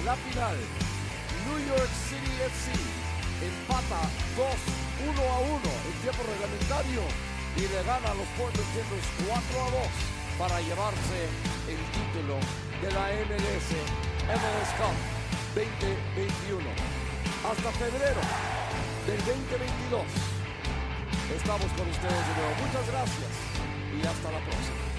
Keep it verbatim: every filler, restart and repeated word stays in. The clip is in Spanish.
la final. New York City F C empata dos uno a uno en tiempo reglamentario y le gana a los Portland Timbers cuatro a dos para llevarse el título de la M L S M L S Cup veinte veintiuno. Hasta febrero del veinte veintidós estamos con ustedes de nuevo. Muchas gracias y hasta la próxima.